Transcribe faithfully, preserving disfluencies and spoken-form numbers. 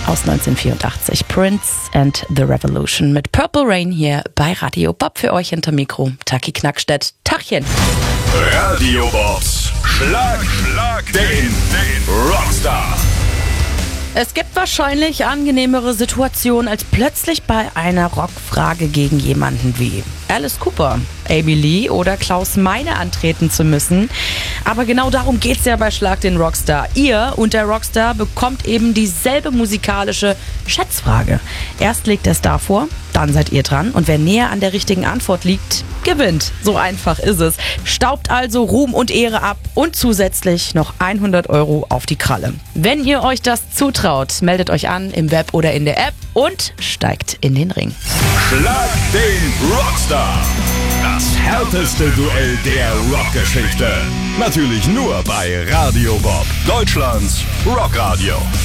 aus neunzehnhundertvierundachtzig. Prince and the Revolution mit Purple Rain hier bei Radio Bob. Für euch hinter Mikro Taki Knackstedt. Tachchen. Radio Bobs Schlag, Schlag den, den Rockstar. Es gibt wahrscheinlich angenehmere Situationen, als plötzlich bei einer Rockfrage gegen jemanden wie Alice Cooper, Amy Lee oder Klaus Meine antreten zu müssen. Aber genau darum geht's ja bei Schlag den Rockstar. Ihr und der Rockstar bekommt eben dieselbe musikalische Schätzfrage. Erst legt der Star vor, dann seid ihr dran. Und wer näher an der richtigen Antwort liegt, gewinnt. So einfach ist es. Staubt also Ruhm und Ehre ab und zusätzlich noch hundert Euro auf die Kralle. Wenn ihr euch das zutraut, meldet euch an im Web oder in der App und steigt in den Ring. Schlag den Rockstar. Das härteste Duell der Rockgeschichte. Natürlich nur bei Radio Bob, Deutschlands Rockradio.